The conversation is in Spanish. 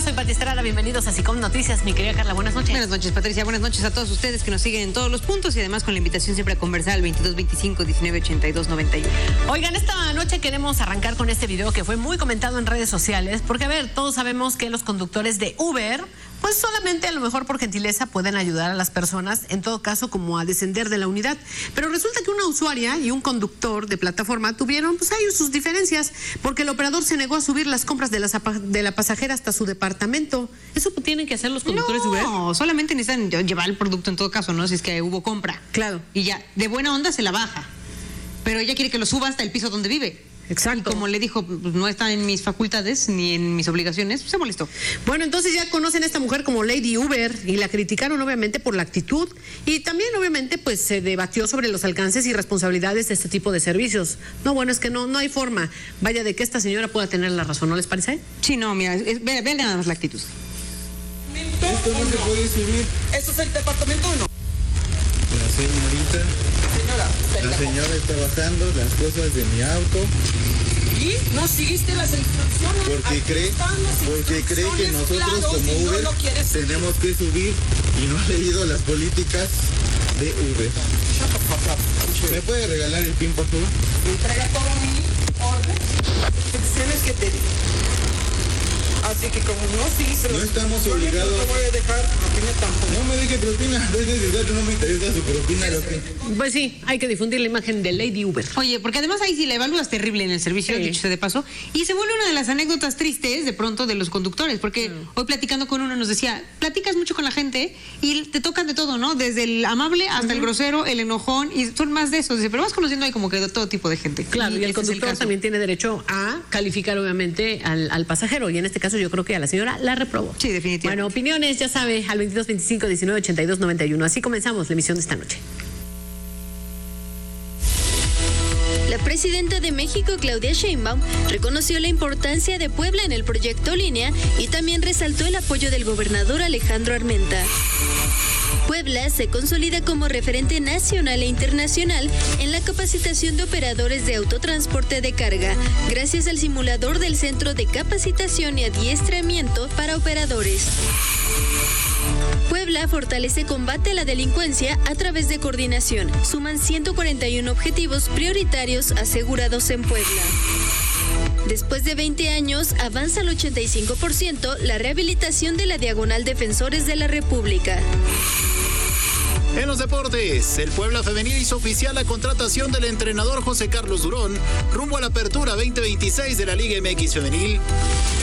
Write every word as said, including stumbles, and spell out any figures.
soy Pati Estrada, bienvenidos a SICOM Noticias. Mi querida Carla, buenas noches. Buenas noches, Patricia, buenas noches a todos ustedes que nos siguen en todos los puntos y además con la invitación siempre a conversar al veintidós veinticinco diecinueve ochenta y dos noventa y uno. Oigan, esta noche queremos arrancar con este video que fue muy comentado en redes sociales, porque a ver, todos sabemos que los conductores de Uber, pues solamente a lo mejor por gentileza pueden ayudar a las personas, en todo caso como a descender de la unidad. Pero resulta que una usuaria y un conductor de plataforma tuvieron pues ahí sus diferencias, porque el operador se negó a subir las compras de, las, de la pasajera hasta su departamento. ¿Eso tienen que hacer los conductores no, de Uber? No, solamente necesitan llevar el producto en todo caso, ¿no? Si es que hubo compra. Claro. Y ya, de buena onda se la baja. Pero ella quiere que lo suba hasta el piso donde vive. Exacto. Y como le dijo, pues, no está en mis facultades ni en mis obligaciones, pues, se molestó. Bueno, entonces ya conocen a esta mujer como Lady Uber y la criticaron obviamente por la actitud y también obviamente pues se debatió sobre los alcances y responsabilidades de este tipo de servicios. No, bueno, es que no, no hay forma, vaya, de que esta señora pueda tener la razón, ¿no les parece? Sí, no, mira, vean ve nada más la actitud. Esto no se puede subir. ¿Eso es el departamento o no? La señorita, Señora, la señora está bajando las cosas de mi auto. ¿Y no seguiste las instrucciones? Porque Aquí cree, están las porque cree que instrucciones nosotros claras, como y no Uber lo quieres seguir. tenemos que subir y no ha leído las políticas de Uber. Shut the fuck up. ¿Me puede regalar el pin, por favor? Entrega todo mi orden. Instrucciones que te di. Así que como no seguiste No las estamos instrucciones, obligados. no te voy a dejar a mí tampoco. No me deje propina, no es necesario, no me interesa su propina. Lo que... Pues sí, hay que difundir la imagen de Lady Uber. Oye, porque además ahí sí la evalúas terrible en el servicio, Sí. dicho sea de paso, y se vuelve una de las anécdotas tristes de pronto de los conductores, porque Mm. hoy platicando con uno nos decía, platicas mucho con la gente y te tocan de todo, ¿no? Desde el amable hasta uh-huh. el grosero, el enojón, y son más de esos, dice, pero vas conociendo ahí como que de todo tipo de gente. Claro, y, y el ese conductor es el también tiene derecho a calificar obviamente al, al pasajero, y en este caso yo creo que a la señora la reprobó. Sí, definitivamente. Bueno, opiniones, ya sabe, al veintidós veinticinco diecinueve ochenta y dos noventa y uno. Así comenzamos la emisión de esta noche. La presidenta de México, Claudia Sheinbaum, reconoció la importancia de Puebla en el proyecto Línea y también resaltó el apoyo del gobernador Alejandro Armenta. Puebla se consolida como referente nacional e internacional en la capacitación de operadores de autotransporte de carga, gracias al simulador del Centro de Capacitación y Adiestramiento para Operadores. Puebla fortalece combate a la delincuencia a través de coordinación. Suman ciento cuarenta y uno objetivos prioritarios asegurados en Puebla. Después de veinte años, avanza al ochenta y cinco por ciento la rehabilitación de la Diagonal Defensores de la República. En los deportes, el Puebla Femenil hizo oficial la contratación del entrenador José Carlos Durón rumbo a la apertura veinte veintiséis de la Liga M X Femenil.